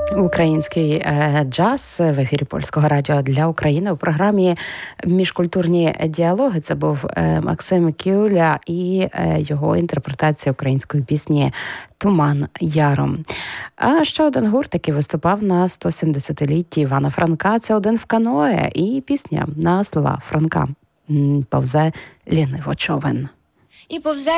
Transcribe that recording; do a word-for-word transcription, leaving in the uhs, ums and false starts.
Український е, джаз в ефірі Польського радіо для України у програмі «Міжкультурні діалоги». Це був е, Максим Кюля і е, його інтерпретація української пісні «Туман яром». А ще один гурт, який виступав на сто сімдесятилітті Івана Франка, це «Один в каное» і пісня на слова Франка «Повзе ліниво човен». І повзе